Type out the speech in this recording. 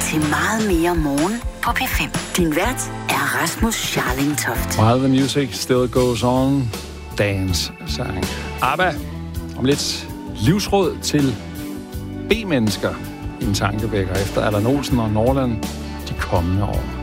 til meget mere morgen på P5. Din vært er Rasmus Scharling Toft. While the music still goes on, dance sang ABBA. Om lidt livsråd til B-mennesker i en tankevækker efter Allan Olsen og Norland de kommende år.